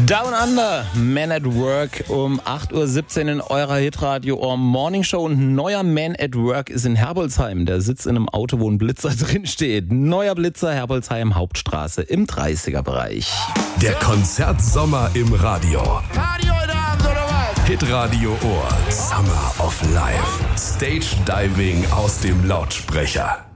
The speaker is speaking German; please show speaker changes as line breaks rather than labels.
Down Under, Man at Work um 8.17 Uhr in eurer Hitradio Ohr Morning Show. Und ein neuer Man at Work ist in Herbolzheim. Der sitzt in einem Auto, wo ein Blitzer drin steht. Neuer Blitzer, Herbolzheim Hauptstraße im 30er-Bereich.
Der Konzertsommer im Radio.
Party heute Abend oder was?
Hitradio Ohr Summer of Life. Stage Diving aus dem Lautsprecher.